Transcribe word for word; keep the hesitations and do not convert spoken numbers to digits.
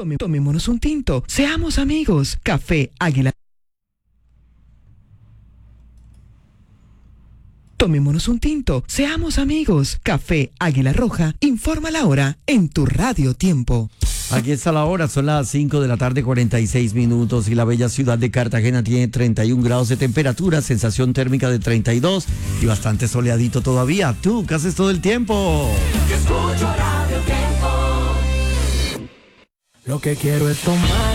Tome, tomémonos un tinto. Seamos amigos. Café Águila. Tomémonos un tinto. Seamos amigos. Café Águila Roja. Informa la hora en tu Radio Tiempo. Aquí está la hora, son las cinco de la tarde, cuarenta y seis minutos, y la bella ciudad de Cartagena tiene treinta y un grados de temperatura, sensación térmica de treinta y dos y bastante soleadito todavía. ¿Tú qué haces todo el tiempo? Yo escucho Radio Tiempo. Lo que quiero es tomar